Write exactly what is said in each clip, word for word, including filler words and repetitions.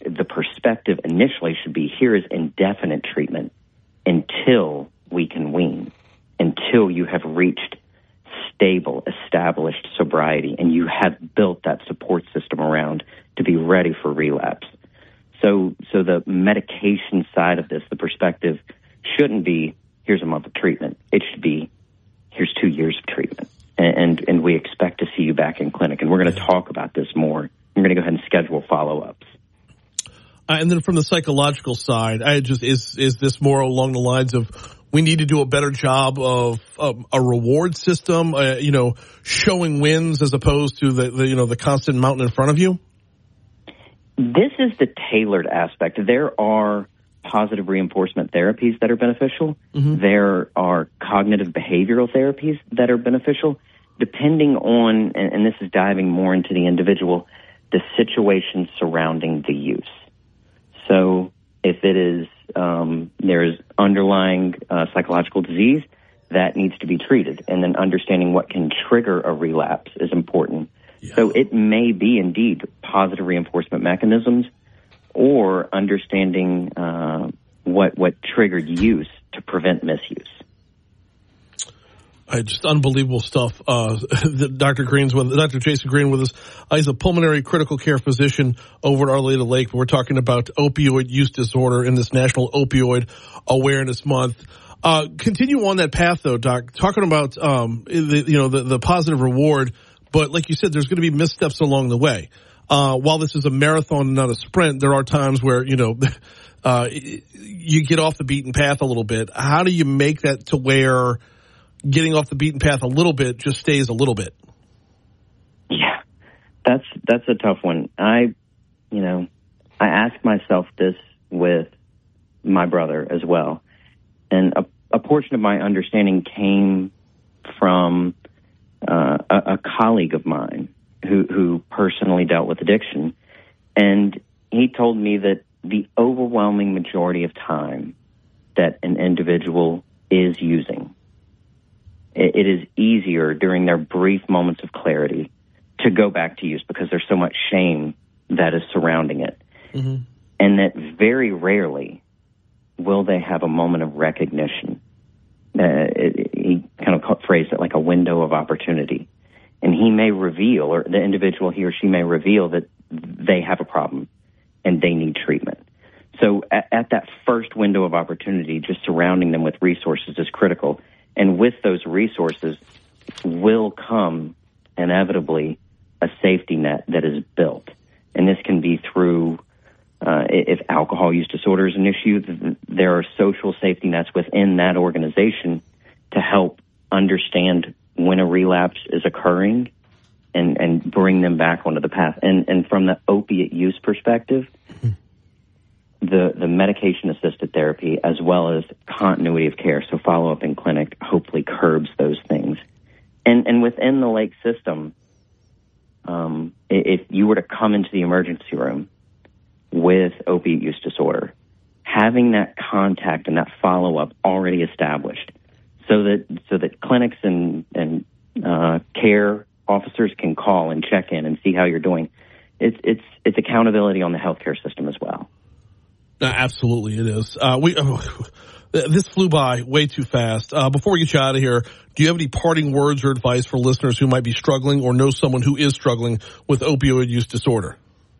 the perspective initially should be, here is indefinite treatment until we can wean, until you have reached stable, established sobriety, and you have built that support system around to be ready for relapse. So, so the medication side of this, the perspective shouldn't be, here's a month of treatment. It should be, here's two years of treatment. And, and, and we expect to see you back in clinic. And we're going to talk about this more. We're going to go ahead and schedule follow-ups. Uh, and then from the psychological side, I just, is, is this more along the lines of, we need to do a better job of um, a reward system, uh, you know, showing wins as opposed to the, the, you know, the constant mountain in front of you? This is the tailored aspect. There are positive reinforcement therapies that are beneficial. Mm-hmm. There are cognitive behavioral therapies that are beneficial, depending on, and, and this is diving more into the individual, the situation surrounding the use. So if it is, um, there is underlying uh, psychological disease, that needs to be treated. And then understanding what can trigger a relapse is important. Yeah. So it may be indeed positive reinforcement mechanisms or understanding uh, what what triggered use to prevent misuse. Uh, just unbelievable stuff. Uh, Doctor Green's with Doctor Jason Green with us. Uh, he's a pulmonary critical care physician over at Arleta Lake. We're talking about opioid use disorder in this National Opioid Awareness Month. Uh, continue on that path, though, Doc. Talking about um, the, you know the, the positive reward, but like you said, there's going to be missteps along the way. Uh, while this is a marathon, not a sprint, there are times where you know uh, you get off the beaten path a little bit. How do you make that to where getting off the beaten path a little bit just stays a little bit? Yeah, that's that's a tough one. I, you know, I ask myself this with my brother as well, and a, a portion of my understanding came from uh, a, a colleague of mine who who personally dealt with addiction, and he told me that the overwhelming majority of time that an individual is using, it is easier during their brief moments of clarity to go back to use because there's so much shame that is surrounding it. Mm-hmm. And that very rarely will they have a moment of recognition. Uh, it, he kind of phrased it like a window of opportunity. And he may reveal, or the individual, he or she may reveal that they have a problem and they need treatment. So at, at that first window of opportunity, just surrounding them with resources is critical. And with those resources will come, inevitably, a safety net that is built. And this can be through, uh, if alcohol use disorder is an issue, there are social safety nets within that organization to help understand when a relapse is occurring and, and bring them back onto the path. And, and from the opiate use perspective, the, the medication-assisted therapy as well as continuity of care, so follow-up in clinic, hopefully curbs those things. And and within the Lake system, um, if you were to come into the emergency room with opiate use disorder, having that contact and that follow-up already established so that so that clinics and, and uh, care officers can call and check in and see how you're doing, it's it's it's accountability on the healthcare system as well. Uh, absolutely, it is. Uh, we oh, this flew by way too fast. Uh, before we get you out of here, do you have any parting words or advice for listeners who might be struggling or know someone who is struggling with opioid use disorder?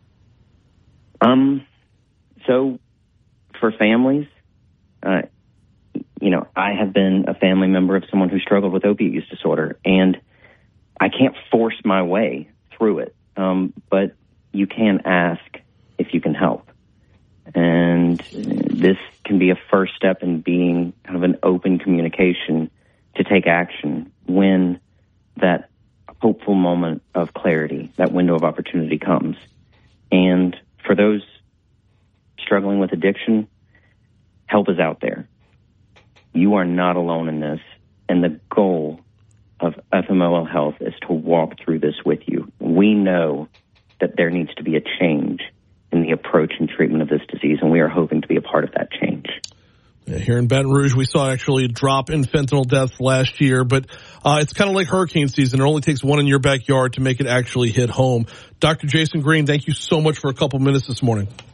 Um, so for families, uh, you know, I have been a family member of someone who struggled with opiate use disorder, and I can't force my way through it. Um, but you can ask if you can help. And this can be a first step in being kind of an open communication to take action when that hopeful moment of clarity, that window of opportunity comes. And for those struggling with addiction, help is out there. You are not alone in this. And the goal of F M O L Health is to walk through this with you. We know that there needs to be a change in the approach and treatment of this disease, and we are hoping to be a part of that change. Yeah, here in Baton Rouge, we saw actually a drop in fentanyl deaths last year, but uh, it's kind of like hurricane season. It only takes one in your backyard to make it actually hit home. Doctor Jason Green, thank you so much for a couple minutes this morning.